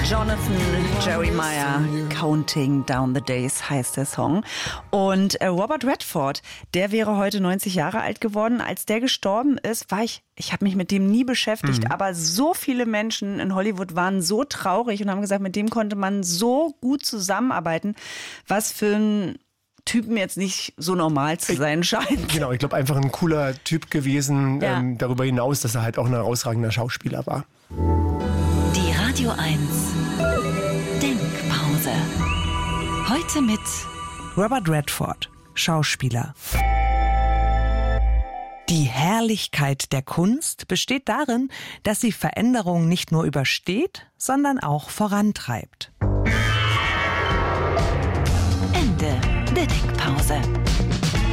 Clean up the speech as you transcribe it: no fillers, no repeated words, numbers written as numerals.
Jonathan Jeremiah, Counting Down the Days heißt der Song. Und Robert Redford, der wäre heute 90 Jahre alt geworden. Als der gestorben ist, ich habe mich mit dem nie beschäftigt, aber so viele Menschen in Hollywood waren so traurig und haben gesagt, mit dem konnte man so gut zusammenarbeiten, was für ein Typen jetzt nicht so normal zu sein scheint. Genau, ich glaube einfach ein cooler Typ gewesen, darüber hinaus, dass er halt auch ein herausragender Schauspieler war. Die Radio 1 Denkpause. Heute mit Robert Redford, Schauspieler. Die Herrlichkeit der Kunst besteht darin, dass sie Veränderungen nicht nur übersteht, sondern auch vorantreibt. Ende der Denkpause.